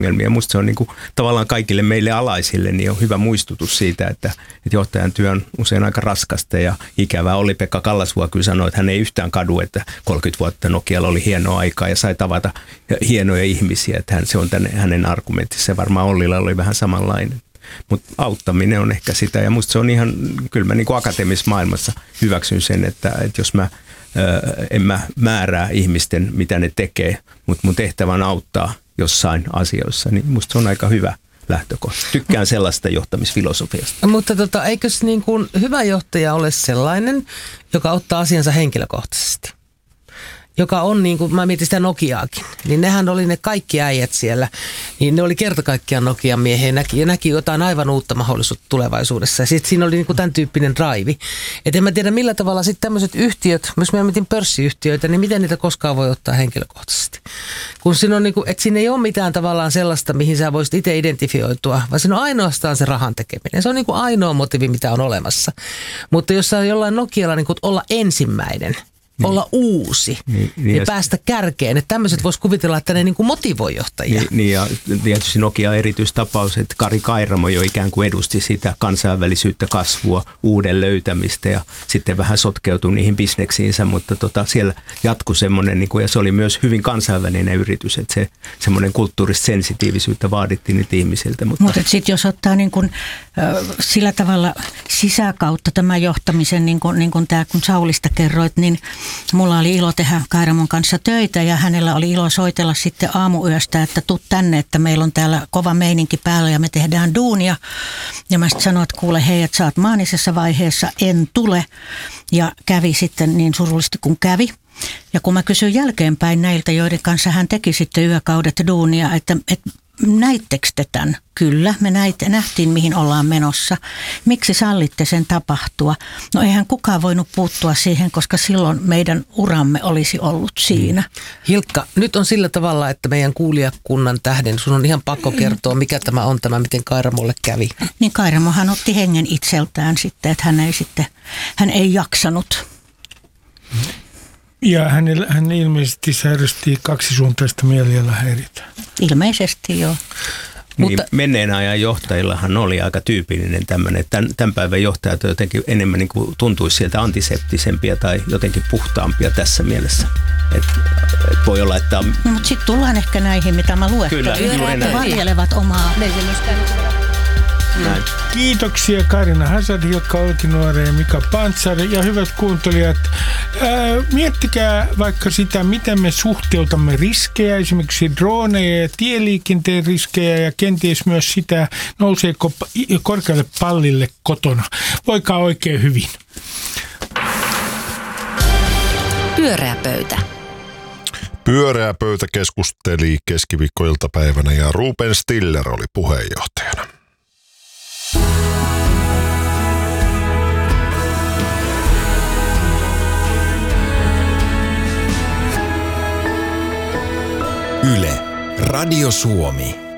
ongelmia. Musta se on niin kuin, tavallaan kaikille meille alaisille niin on hyvä muistutus siitä, että johtajan työ on usein aika raskasta ja ikävää. Olli-Pekka Kallasvuo kyllä sanoi, että hän ei yhtään kadu, että 30 vuotta Nokialla oli hienoa aikaa ja sai tavata hienoja ihmisiä. Että se on hänen argumentissa. Varmaan Ollilla oli vähän samanlainen. Mutta auttaminen on ehkä sitä ja musta se on ihan, kyllä mä niin kuin akateemisessa maailmassa hyväksyn sen, että jos en mä määrää ihmisten, mitä ne tekee, mutta mun tehtävä on auttaa jossain asioissa, niin musta se on aika hyvä lähtökohta. Tykkään sellaista johtamisfilosofiasta. Mutta eikös niin kuin hyvä johtaja ole sellainen, joka ottaa asiansa henkilökohtaisesti? Joka on niin kuin, mä mietin sitä Nokiaakin, niin nehän oli ne kaikki äijät siellä, niin ne oli kerta kaikkiaan Nokian miehiä ja näki jotain aivan uutta mahdollisuutta tulevaisuudessa. Ja sitten siinä oli niin kuin tämän tyyppinen drive. Et en mä tiedä millä tavalla sitten tämmöiset yhtiöt, jos mä mietin pörssiyhtiöitä, niin miten niitä koskaan voi ottaa henkilökohtaisesti. Kun siinä on niin kuin, että siinä ei ole mitään tavallaan sellaista, mihin sä voisit itse identifioitua, vaan siinä on ainoastaan se rahan tekeminen. Se on niin kuin ainoa motiivi, mitä on olemassa. Mutta jos sä jollain Nokialla niin kuin olla ensimmäinen, olla uusi ja päästä kärkeen. Että tämmöiset voisi kuvitella, että ne niin kuin motivoi johtajia. Niin ja tietysti Nokia erityistapaus, että Kari Kairamo jo ikään kuin edusti sitä kansainvälisyyttä, kasvua, uuden löytämistä ja sitten vähän sotkeutui niihin bisneksiinsä, mutta siellä jatkui semmoinen, niin kuin, ja se oli myös hyvin kansainvälinen yritys, että se semmoinen kulttuurista sensitiivisyyttä vaadittiin nyt ihmisiltä. Mutta sitten jos ottaa niin kuin, sillä tavalla sisäkautta tämän johtamisen, niin kuin tämä, kun Saulista kerroit, niin mulla oli ilo tehdä Kairamon kanssa töitä ja hänellä oli ilo soitella sitten aamuyöstä, että tuu tänne, että meillä on täällä kova meininki päällä ja me tehdään duunia. Ja mä sitten sanoin, että kuule hei, että sä oot maanisessa vaiheessa, en tule. Ja kävi sitten niin surullisesti kuin kävi. Ja kun mä kysyin jälkeenpäin näiltä, joiden kanssa hän teki sitten yökaudet duunia, että näittekö te tämän? Kyllä, me nähtiin mihin ollaan menossa. Miksi sallitte sen tapahtua? No eihän kukaan voinut puuttua siihen, koska silloin meidän uramme olisi ollut siinä. Hilkka, nyt on sillä tavalla, että meidän kuulijakunnan tähden sun on ihan pakko kertoa, mikä tämä on miten Kairamolle kävi. Niin Kairamohan otti hengen itseltään sitten, että hän ei jaksanut. Ja hän ilmeisesti sairasti kaksisuuntaista mielialahäiriötä. Ilmeisesti joo. Niin, mutta menneen ajan johtajillahan oli aika tyypillinen tämmöinen, että tämän päivän johtajat jotenkin enemmän niin kuin tuntuisi sieltä antiseptisempia tai jotenkin puhtaampia tässä mielessä. Et voi olla, että no, mutta sitten tullaan ehkä näihin, mitä mä luettelin. Kyllä, juuri näin. Varjelevat omaa näkemystä. Kiitoksia Karina Hazard, Hilkka Olkinuore ja Mika Pantsar. Ja hyvät kuuntelijat, miettikää vaikka sitä, miten me suhteutamme riskejä, esimerkiksi droneja ja tieliikenteen riskejä ja kenties myös sitä, nouseeko korkealle pallille kotona. Voikaa oikein hyvin. Pyöreä pöytä. Pyöreä pöytä keskusteli keskiviikkoiltapäivänä ja Ruben Stiller oli puheenjohtajana. Yle, Radio Suomi.